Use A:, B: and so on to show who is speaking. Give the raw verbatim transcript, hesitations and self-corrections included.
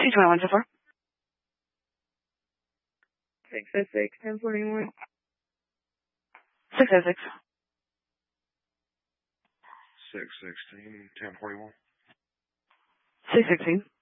A: two twenty-one so far.
B: six oh six, ten forty-one.
A: six oh six.
C: six sixteen, ten forty-one.
A: six sixteen.